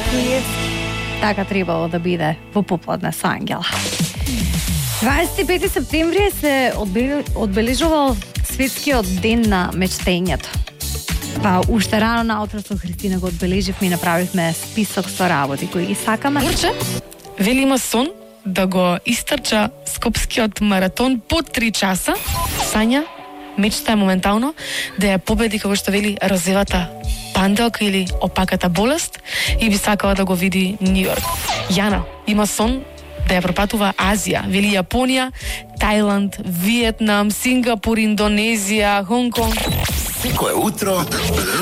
Така требало да биде во попладне со Ангела. 25 септември се одбележувал светскиот ден на мечтењето. Па уште рано наутро со Христина го одбележивме и направивме список со работи кои ги сакаме. Урче, вели има сон да го истрча скопскиот маратон по 3 часа. Сања, мечта е моментално да ја победи, како што вели, розевата панделка или опаката болест и би сакала да го види Њујорк. Јана има сон да ја пропатува Азија, вели Јапонија, Тајланд, Виетнам, Сингапур, Индонезија, Хонг Конг. Секое утро